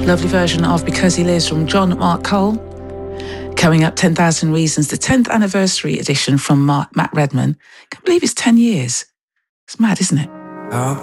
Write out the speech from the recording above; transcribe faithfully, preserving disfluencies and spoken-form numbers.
Lovely version of Because He Lives from John Mark Cole. Coming up, ten thousand Reasons, the tenth anniversary edition from Mark, Matt Redman. Can't believe it's ten years. It's mad, isn't it?